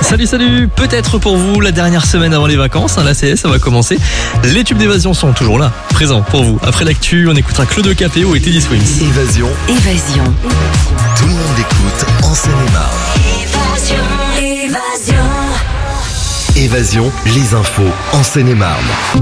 Salut, peut-être pour vous la dernière semaine avant les vacances, l'ACS, ça va commencer. Les tubes d'évasion sont toujours là, présents pour vous. Après l'actu, on écoutera Claude Capéo et Teddy Swims. Évasion. Tout le monde l'écoute en Seine-et-Marne. Évasion, les infos en Seine-et-Marne.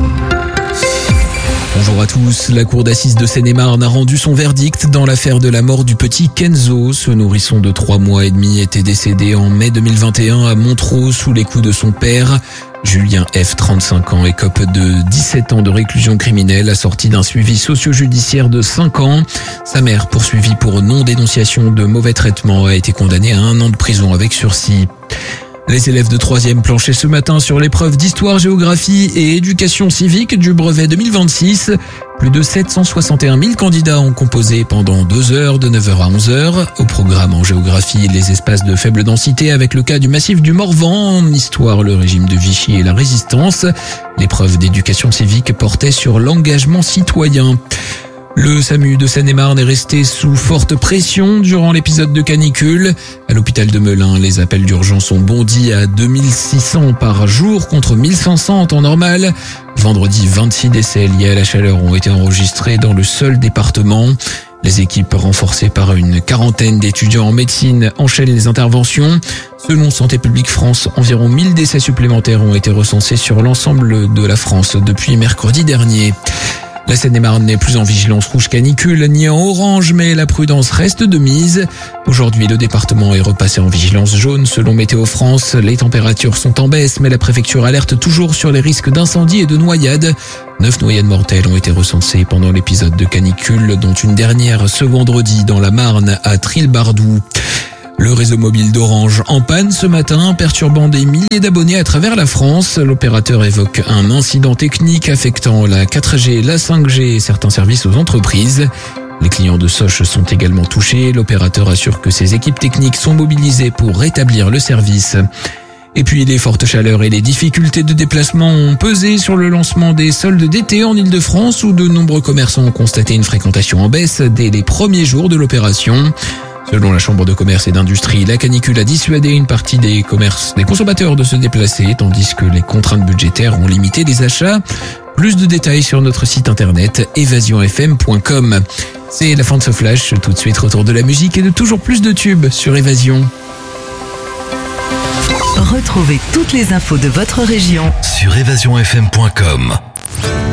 Bonjour à tous. La cour d'assises de Seine-et-Marne a rendu son verdict dans l'affaire de la mort du petit Kenzo. Ce nourrisson de 3 mois et demi était décédé en mai 2021 à Montereau sous les coups de son père. Julien F, 35 ans, écope de 17 ans de réclusion criminelle, assorti d'un suivi socio-judiciaire de 5 ans. Sa mère, poursuivie pour non-dénonciation de mauvais traitements, a été condamnée à 1 an de prison avec sursis. Les élèves de 3e planchaient ce matin sur l'épreuve d'histoire, géographie et éducation civique du brevet 2026. Plus de 761 000 candidats ont composé pendant 2 heures de 9h à 11h. Au programme en géographie, les espaces de faible densité avec le cas du massif du Morvan. En histoire, le régime de Vichy et la résistance. L'épreuve d'éducation civique portait sur l'engagement citoyen. Le SAMU de Seine-et-Marne est resté sous forte pression durant l'épisode de canicule. À l'hôpital de Melun, les appels d'urgence ont bondi à 2600 par jour contre 1500 en temps normal. Vendredi, 26 décès liés à la chaleur ont été enregistrés dans le seul département. Les équipes renforcées par une quarantaine d'étudiants en médecine enchaînent les interventions. Selon Santé publique France, environ 1000 décès supplémentaires ont été recensés sur l'ensemble de la France depuis mercredi dernier. La Seine-et-Marne n'est plus en vigilance rouge canicule ni en orange, mais la prudence reste de mise. Aujourd'hui, le département est repassé en vigilance jaune selon Météo France. Les températures sont en baisse, mais la préfecture alerte toujours sur les risques d'incendie et de noyades. 9 noyades mortelles ont été recensées pendant l'épisode de canicule, dont une dernière ce vendredi dans la Marne à Trilbardou. Le réseau mobile d'Orange en panne ce matin, perturbant des milliers d'abonnés à travers la France. L'opérateur évoque un incident technique affectant la 4G, la 5G et certains services aux entreprises. Les clients de Soch sont également touchés. L'opérateur assure que ses équipes techniques sont mobilisées pour rétablir le service. Et puis les fortes chaleurs et les difficultés de déplacement ont pesé sur le lancement des soldes d'été en Ile-de-France où de nombreux commerçants ont constaté une fréquentation en baisse dès les premiers jours de l'opération. Selon la Chambre de commerce et d'industrie, la canicule a dissuadé une partie des consommateurs de se déplacer, tandis que les contraintes budgétaires ont limité les achats. Plus de détails sur notre site internet évasionfm.com. C'est la fin de ce flash. Tout de suite, retour de la musique et de toujours plus de tubes sur Évasion. Retrouvez toutes les infos de votre région sur évasionfm.com.